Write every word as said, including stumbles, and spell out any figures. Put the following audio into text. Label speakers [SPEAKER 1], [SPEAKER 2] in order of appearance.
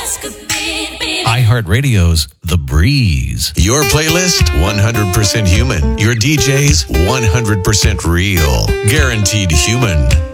[SPEAKER 1] iHeartRadio's The Breeze.
[SPEAKER 2] Your playlist, one hundred percent human. Your D Js, one hundred percent real. Guaranteed human.